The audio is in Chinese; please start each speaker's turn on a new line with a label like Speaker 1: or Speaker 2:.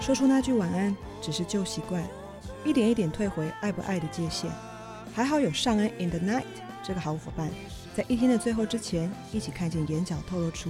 Speaker 1: 说出那句晚安只是旧习惯，一点一点退回爱不爱的界限。还好有尚恩 in the night 这个好伙伴，在一天的最后之前，一起看见眼角透露出